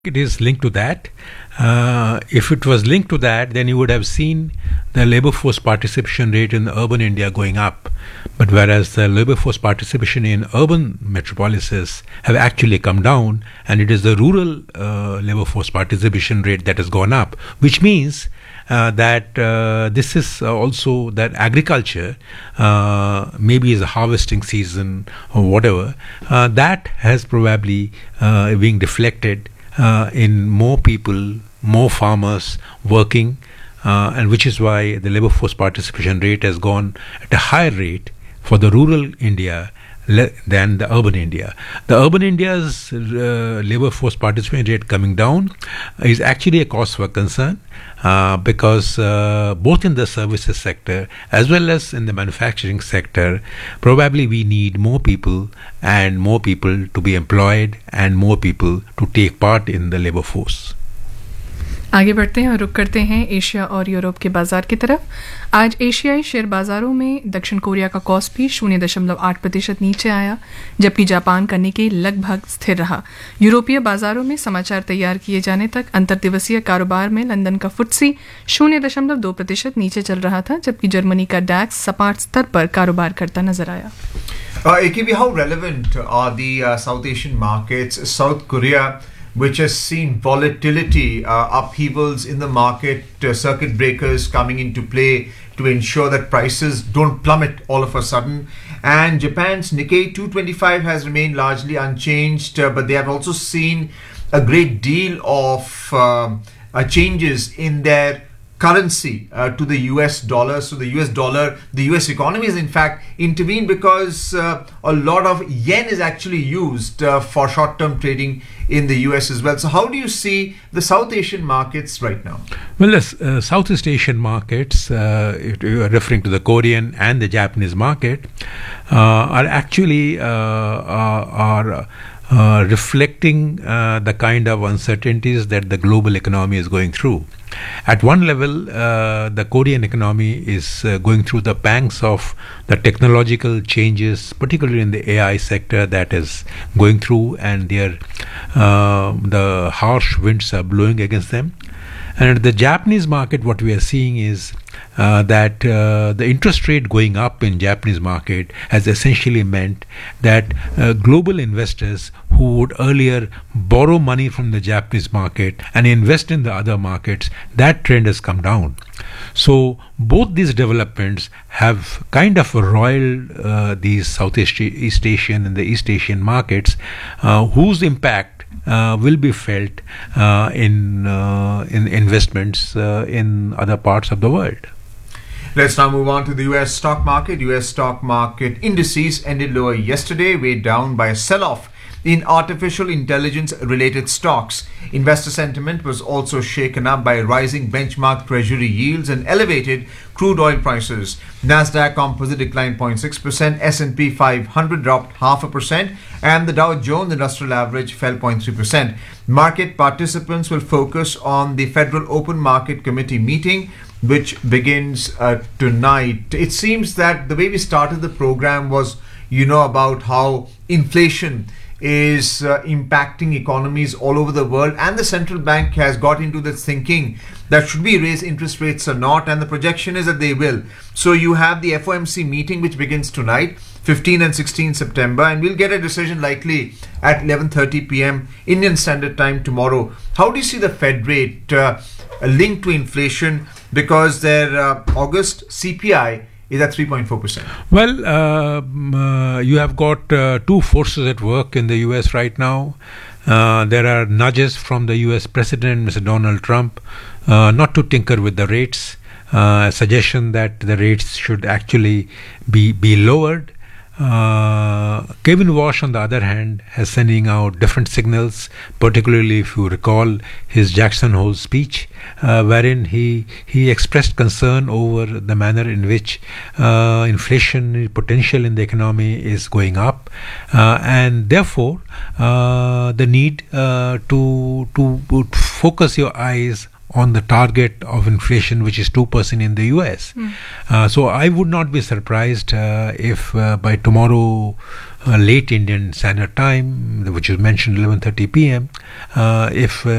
it is linked to that. If it was linked to that, then you would have seen the labor force participation rate in urban India going up. But whereas the labor force participation in urban metropolises have actually come down, and it is the rural labor force participation rate that has gone up, which means that this is also that agriculture, maybe is a harvesting season or whatever, that has probably being reflected in more people, more farmers working, and which is why the labor force participation rate has gone at a higher rate for the rural India than the urban India. The urban India's labor force participation rate coming down is actually a cause for concern, because both in the services sector as well as in the manufacturing sector, probably we need more people to be employed and more people to take part in the labor force. आगे बढ़ते हैं और रुक करते हैं Asia और Europe के बाजार की तरफ। आज एशियाई शेयर बाजारों में दक्षिण कोरिया का कॉस्पी 0.8% नीचे आया, जबकि जापान का निक्केई लगभग स्थिर रहा। यूरोपीय बाजारों में समाचार तैयार किए जाने तक अंतर्दिवसीय कारोबार में लंदन का फुट्सी 0.2% नीचे चल रहा था, जबकि जर्मनी का डैक्स सपाट स्तर पर कारोबार करता नजर आया। AKB, how relevant are the South Asian markets? South Korea, which has seen volatility, upheavals in the market, circuit breakers coming into play to ensure that prices don't plummet all of a sudden. And Japan's Nikkei 225 has remained largely unchanged, but they have also seen a great deal of changes in their currency to the US dollar. So the US dollar, the US economy is in fact intervened because a lot of yen is actually used for short-term trading in the US as well. So how do you see the South Asian markets right now? Well, the Southeast Asian markets, if you are referring to the Korean and the Japanese market, are actually reflecting the kind of uncertainties that the global economy is going through. At one level, the Korean economy is going through the pangs of the technological changes, particularly in the AI sector, that is going through, and the harsh winds are blowing against them. And at the Japanese market, what we are seeing is that the interest rate going up in Japanese market has essentially meant that global investors who would earlier borrow money from the Japanese market and invest in the other markets, that trend has come down. So both these developments have kind of roiled these Southeast Asian and the East Asian markets, whose impact will be felt in investments in other parts of the world. Let's now move on to the US stock market. US stock market indices ended lower yesterday, weighed down by a sell-off in artificial intelligence related stocks. Investor sentiment was also shaken up by rising benchmark treasury yields and elevated crude oil prices. Nasdaq Composite declined 0.6%, S&P 500 dropped 0.5%, and the Dow Jones Industrial Average fell 0.3%. Market participants will focus on the Federal Open Market Committee meeting, which begins tonight. It seems that the way we started the program was, about how inflation is impacting economies all over the world, and the central bank has got into this thinking that should we raise interest rates or not, and the projection is that they will. So you have the FOMC meeting which begins tonight, 15 and 16 September, and we'll get a decision likely at 11:30 p.m. Indian Standard Time tomorrow. How do you see the Fed rate linked to inflation, because their August CPI is at 3.4%? Well, you have got two forces at work in the US right now. There are nudges from the US President, Mr. Donald Trump, not to tinker with the rates, a suggestion that the rates should actually be lowered. Kevin Walsh, on the other hand, is sending out different signals, particularly if you recall his Jackson Hole speech, wherein he expressed concern over the manner in which inflation potential in the economy is going up, and therefore the need to focus your eyes on the target of inflation, which is 2% in the US. So I would not be surprised if by tomorrow late Indian Standard Time, which is mentioned 11:30 p.m. If